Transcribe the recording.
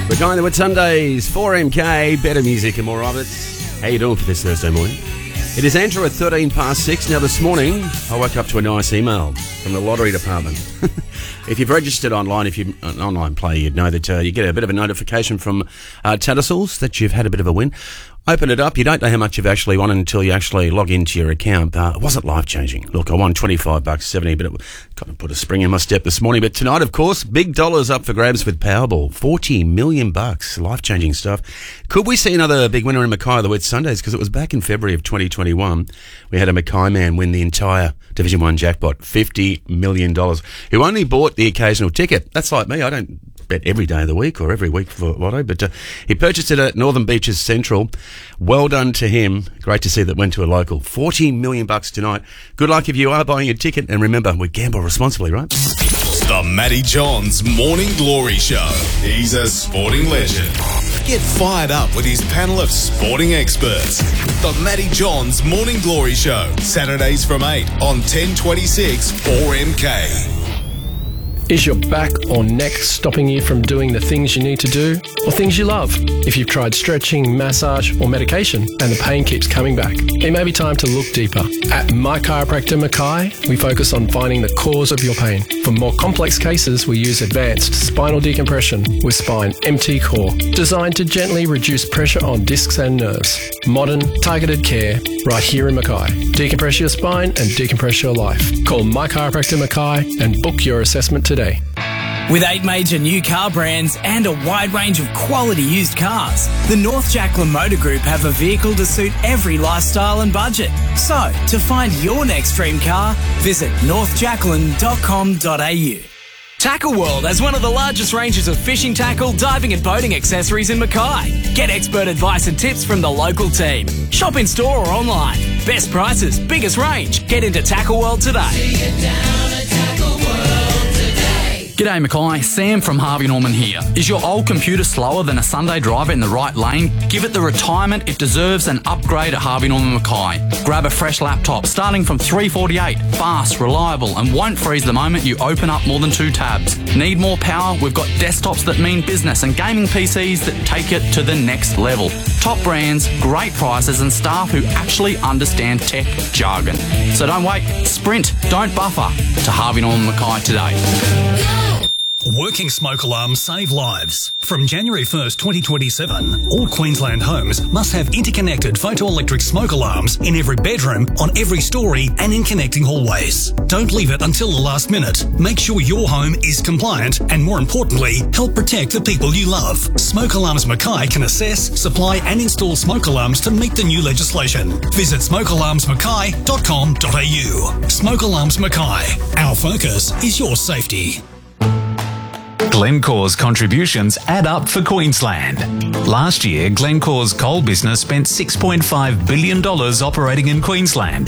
We're going there with Sundays, 4MK, better music and more of it. How you doing for this Thursday morning? It is Andrew at 6:13. Now this morning, I woke up to a nice email from the lottery department. If you've registered online, if you're an online player, you'd know that you get a bit of a notification from Tattersalls that you've had a bit of a win. Open it up. You don't know how much you've actually won until you actually log into your account. It wasn't life-changing. Look, I won $25.70, but it kind of put a spring in my step this morning. But tonight, of course, big dollars up for grabs with Powerball. $40 million. Life-changing stuff. Could we see another big winner in Mackay of the Wet Sundays? Because it was back in February of 2021. We had a Mackay man win the entire Division 1 jackpot, $50 million, who only bought the occasional ticket. That's like me. I don't bet every day of the week or every week for Lotto, but he purchased it at Northern Beaches Central. Well done to him. Great to see that went to a local. $40 million tonight. Good luck if you are buying a ticket, and remember, we gamble responsibly, right? The Matty Johns Morning Glory Show. He's a sporting legend. Get fired up with his panel of sporting experts. The Matty Johns Morning Glory Show. Saturdays from 8 on 1026 4MK. Is your back or neck stopping you from doing the things you need to do or things you love? If you've tried stretching, massage or medication and the pain keeps coming back, it may be time to look deeper. At My Chiropractor Mackay, we focus on finding the cause of your pain. For more complex cases, we use advanced spinal decompression with Spine MT Core, designed to gently reduce pressure on discs and nerves. Modern, targeted care right here in Mackay. Decompress your spine and decompress your life. Call My Chiropractor Mackay and book your assessment today. With 8 major new car brands and a wide range of quality used cars, the North Jacqueline Motor Group have a vehicle to suit every lifestyle and budget. So, to find your next dream car, visit northjacqueline.com.au. Tackle World has one of the largest ranges of fishing tackle, diving and boating accessories in Mackay. Get expert advice and tips from the local team. Shop in store or online. Best prices, biggest range. Get into Tackle World today. G'day Mackay, Sam from Harvey Norman here. Is your old computer slower than a Sunday driver in the right lane? Give it the retirement it deserves and upgrade at Harvey Norman Mackay. Grab a fresh laptop starting from $348, fast, reliable and won't freeze the moment you open up more than 2 tabs. Need more power? We've got desktops that mean business and gaming PCs that take it to the next level. Top brands, great prices and staff who actually understand tech jargon. So don't wait, sprint, don't buffer to Harvey Norman Mackay today. Working smoke alarms save lives. From January 1st, 2027, all Queensland homes must have interconnected photoelectric smoke alarms in every bedroom, on every story and in connecting hallways. Don't leave it until the last minute. Make sure your home is compliant and, more importantly, help protect the people you love. Smoke Alarms Mackay can assess, supply and install smoke alarms to meet the new legislation. Visit smokealarmsmackay.com.au. Smoke Alarms Mackay. Our focus is your safety. Glencore's contributions add up for Queensland. Last year, Glencore's coal business spent $6.5 billion operating in Queensland.